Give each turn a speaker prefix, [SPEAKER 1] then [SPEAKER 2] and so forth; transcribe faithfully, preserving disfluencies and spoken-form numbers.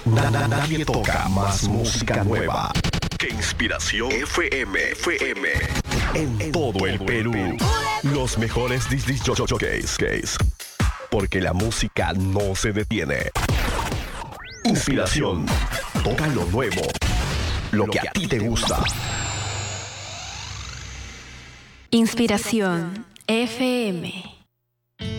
[SPEAKER 1] Na- na- nadie toca más música nueva que Inspiración F M. F M. En todo el Perú. Los mejores disc jockeys. Porque la música no se detiene. Inspiración. Toca lo nuevo. Lo que a ti te gusta.
[SPEAKER 2] Inspiración F M.